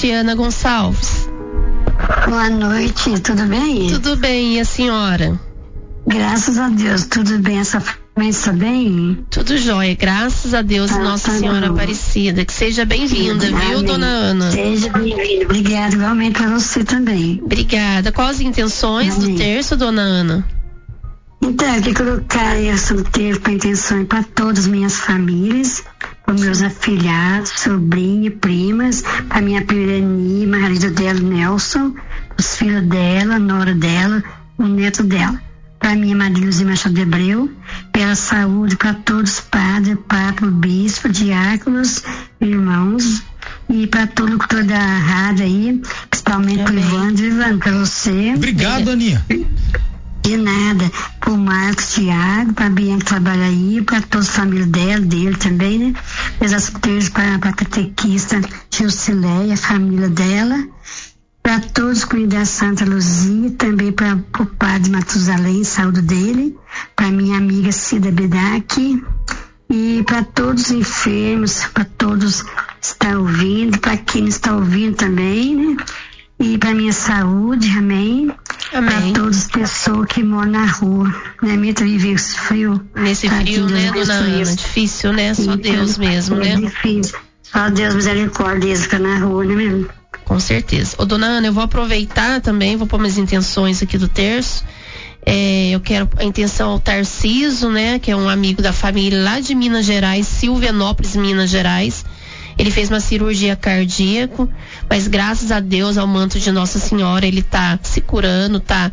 noite, Ana Gonçalves. Boa noite, tudo bem? Tudo bem, e a senhora? Graças a Deus, tudo bem. Essa família está bem? Tudo jóia, graças a Deus e Nossa Senhora Aparecida. Que seja bem-vinda, viu, Amém. dona Ana? Seja bem-vinda. Obrigada, igualmente para você também. Obrigada. Quais as intenções do terço, dona Ana? Então, eu queria colocar esse terço para intenção para todas as minhas famílias, para meus afilhados, sobrinhos, primas, para minha prima Irene, marido dela, Nelson, os filhos dela, a nora dela, o neto dela. Para minha madrinha Luzia Machado de Abreu, pela saúde para todos os padres, papa, bispo, diáconos, irmãos, e para todo o cultor da rádio aí, principalmente para o Ivan, para você. Obrigado, Aninha. De nada, pro Marcos, Thiago, pra Bianca que trabalha aí, pra toda a família dele também, né? Deus pra catequista Gilcileia, a família dela, pra todos comunidade Santa Luzia, também pro padre Matusalém, saúde dele, pra minha amiga Cida Bedac, e pra todos os enfermos, pra todos que estão ouvindo, pra quem não está ouvindo também, né? E para minha saúde, amém. Para todas as pessoas que moram na rua, né? Mesmo viver esse frio. Nesse frio, né, dona Ana? Difícil, né? Só Deus mesmo, né? É difícil. Só Deus misericórdia fica na rua, né mesmo? Com certeza. Ô, dona Ana, eu vou aproveitar também, vou pôr minhas intenções aqui do terço. Eu quero a intenção ao Tarciso, né? Que é um amigo da família lá de Minas Gerais, Silvanópolis, Minas Gerais. Ele fez uma cirurgia cardíaca, mas graças a Deus, ao manto de Nossa Senhora, ele tá se curando, tá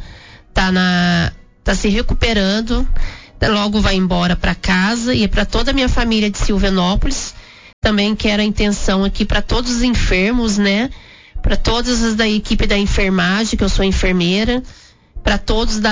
se recuperando, logo vai embora para casa. E é para toda a minha família de Silvanópolis. Também quero a intenção aqui para todos os enfermos, né? Para todas as da equipe da enfermagem, que eu sou enfermeira, para todos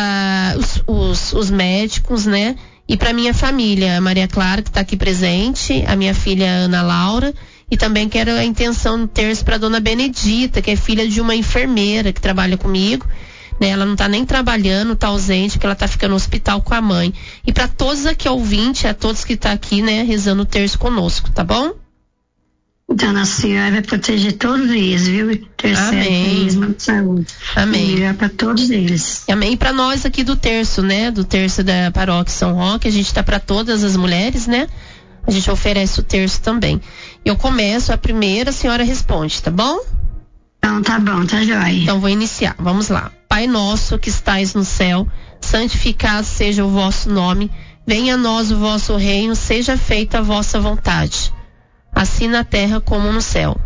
os médicos, né? E para minha família, a Maria Clara, que está aqui presente, a minha filha Ana Laura. E também quero a intenção de terço para dona Benedita, que é filha de uma enfermeira que trabalha comigo, né? Ela não está nem trabalhando, está ausente, porque ela está ficando no hospital com a mãe. E para todos aqui ouvintes, a todos que estão aqui, né, rezando o terço conosco, tá bom? Então, Nossa Senhora vai proteger todos eles, viu? Amém. Eles, de saúde. Amém. Melhor para todos eles. Amém. E para nós aqui do terço, né? Do terço da paróquia São Roque, a gente tá para todas as mulheres, né? A gente oferece o terço também. Eu começo a primeira, a senhora responde, tá bom? Então tá bom, tá jóia. Então vou iniciar, vamos lá. Pai nosso que estais no céu, santificado seja o vosso nome, venha a nós o vosso reino, seja feita a vossa vontade, assim na terra como no céu.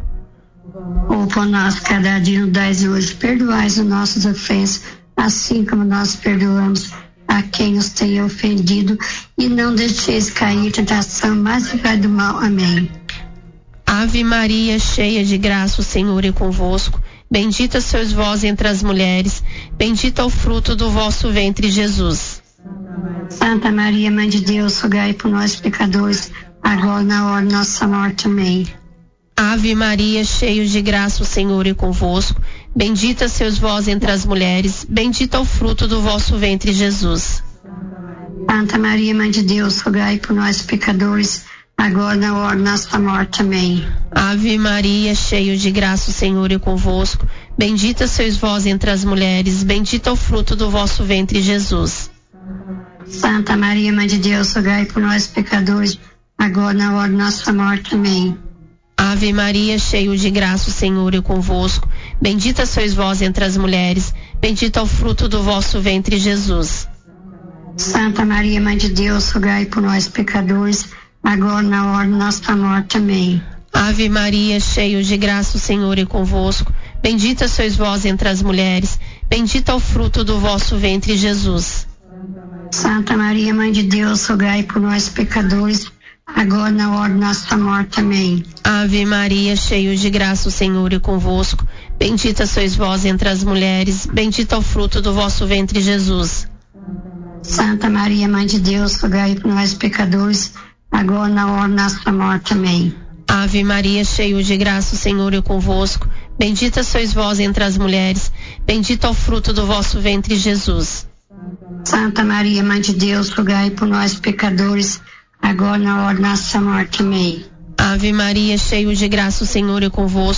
O pão nosso cada dia nos dais hoje, perdoais as nossas ofensas, assim como nós perdoamos a quem nos tenha ofendido, e não deixeis cair em tentação, mas livrai do mal. Amém. Ave Maria, cheia de graça, o Senhor é convosco. Bendita sois vós entre as mulheres, bendito é o fruto do vosso ventre, Jesus. Santa Maria, Mãe de Deus, rogai por nós pecadores, agora na hora de nossa morte. Amém. Ave Maria, cheia de graça, o Senhor é convosco. Bendita sois vós entre as mulheres, bendito é o fruto do vosso ventre, Jesus. Santa Maria, Mãe de Deus, rogai por nós pecadores, agora na hora de nossa morte. Amém. Ave Maria, cheia de graça, o Senhor é convosco. Bendita sois vós entre as mulheres, bendito é o fruto do vosso ventre, Jesus. Santa Maria, Mãe de Deus, rogai por nós pecadores, agora na hora de nossa morte. Amém. Ave Maria, cheia de graça, o Senhor é convosco. Bendita sois vós entre as mulheres, bendito é o fruto do vosso ventre, Jesus. Santa Maria, Mãe de Deus, rogai por nós pecadores, agora na hora de nossa morte. Amém. Ave Maria, cheia de graça, o Senhor é convosco. Bendita sois vós entre as mulheres, bendito é o fruto do vosso ventre, Jesus. Santa Maria, Mãe de Deus, rogai por nós pecadores, agora na hora de nossa morte. Amém. Ave Maria, cheia de graça, o Senhor é convosco. Bendita sois vós entre as mulheres, bendito é o fruto do vosso ventre, Jesus. Santa Maria, Mãe de Deus, rogai por nós pecadores, agora na hora de nossa morte. Amém. Ave Maria, cheia de graça, o Senhor é convosco. Bendita sois vós entre as mulheres, bendito é o fruto do vosso ventre, Jesus. Santa Maria, Mãe de Deus, rogai por nós pecadores, agora na hora de nossa morte. Amém. Ave Maria, cheia de graça, o Senhor é convosco.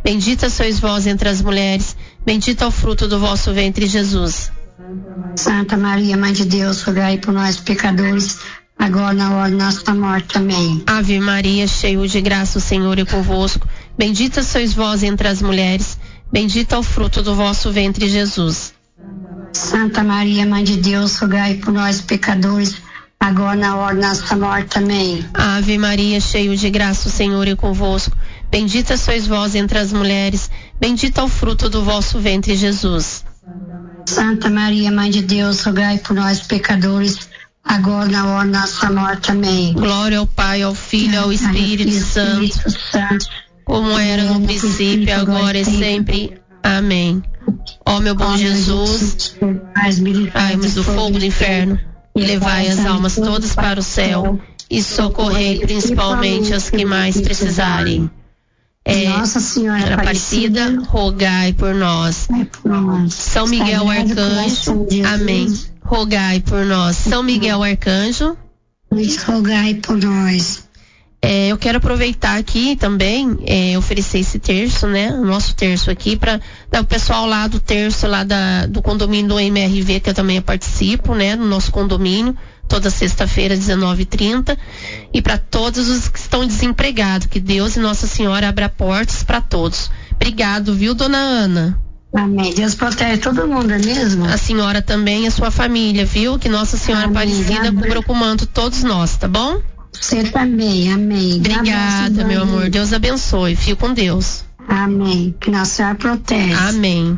Bendita sois vós entre as mulheres, bendito é o fruto do vosso ventre, Jesus. Santa Maria, Mãe de Deus, rogai por nós, pecadores, agora na hora da nossa morte. Amém. Ave Maria, cheia de graça, o Senhor é convosco. Bendita sois vós entre as mulheres, bendito é o fruto do vosso ventre, Jesus. Santa Maria, Mãe de Deus, rogai por nós, pecadores, agora na hora da nossa morte. Amém. Ave Maria, cheia de graça, o Senhor é convosco. Bendita sois vós entre as mulheres, bendito é o fruto do vosso ventre, Jesus. Santa Maria, Mãe de Deus, rogai por nós, pecadores, agora na hora da nossa morte. Amém. Glória ao Pai, ao Filho e ao Espírito Santo, como era no princípio, agora e sempre. Amém. Ó meu bom Jesus, livrai-nos do fogo do inferno e levai as almas todas para o céu e socorrei principalmente as que mais precisarem. Nossa Senhora Aparecida, rogai por nós. São Miguel Arcanjo, amém. Rogai por nós. São Miguel Arcanjo, rogai por nós. Eu quero aproveitar aqui também, oferecer esse terço, né? O nosso terço aqui, para o pessoal lá do terço, lá do condomínio do MRV, que eu também participo, né? No nosso condomínio, toda sexta-feira, 19h30. E para todos os que estão desempregados, que Deus e Nossa Senhora abra portas para todos. Obrigado, viu, dona Ana? Amém. Deus protege todo mundo, é mesmo? A senhora também e a sua família, viu? Que Nossa Senhora Aparecida cubra com o manto todos nós, tá bom? Você também, amém. Obrigada, meu amor. Deus abençoe. Fique com Deus. Amém. Que Nossa Senhora protege. Amém.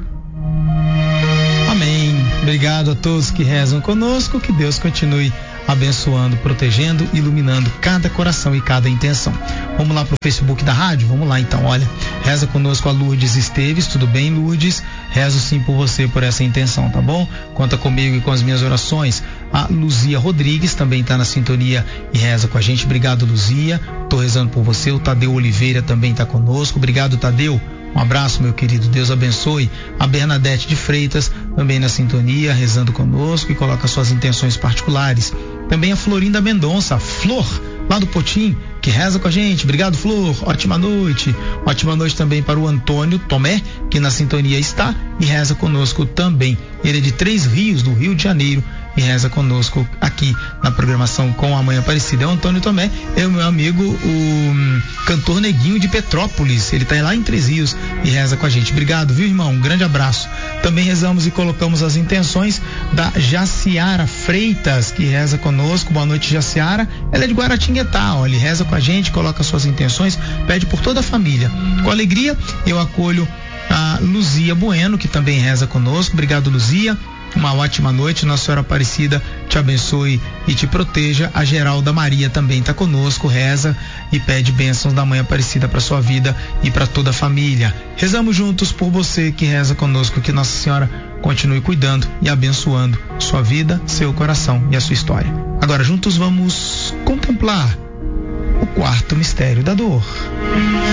Amém. Obrigado a todos que rezam conosco. Que Deus continue abençoando, protegendo, iluminando cada coração e cada intenção. Vamos lá pro Facebook da rádio? Vamos lá então, olha. Reza conosco a Lourdes Esteves. Tudo bem, Lourdes? Rezo sim por você, por essa intenção, tá bom? Conta comigo e com as minhas orações. A Luzia Rodrigues também está na sintonia e reza com a gente. Obrigado, Luzia. Tô rezando por você. O Tadeu Oliveira também está conosco. Obrigado, Tadeu. Um abraço, meu querido. Deus abençoe. A Bernadette de Freitas também na sintonia, rezando conosco e coloca suas intenções particulares. Também a Florinda Mendonça, Flor, lá do Potim, que reza com a gente. Obrigado, Flor. Ótima noite. Ótima noite também para o Antônio Tomé, que na sintonia está e reza conosco também. Ele é de Três Rios, do Rio de Janeiro, e reza conosco aqui na programação com a Mãe Aparecida. É o Antônio Tomé, é o meu amigo, o cantor Neguinho de Petrópolis. Ele está lá em Três Rios e reza com a gente. Obrigado, viu, irmão? Um grande abraço. Também rezamos e colocamos as intenções da Jaciara Freitas, que reza conosco. Boa noite, Jaciara. Ela é de Guaratinguetá, ó. Ele reza com a gente, coloca suas intenções, pede por toda a família. Com alegria, eu acolho a Luzia Bueno, que também reza conosco. Obrigado, Luzia. Uma ótima noite. Nossa Senhora Aparecida te abençoe e te proteja. A Geralda Maria também está conosco, reza e pede bênçãos da Mãe Aparecida para sua vida e para toda a família. Rezamos juntos por você que reza conosco, que Nossa Senhora continue cuidando e abençoando sua vida, seu coração e a sua história. Agora juntos vamos contemplar o quarto mistério da dor.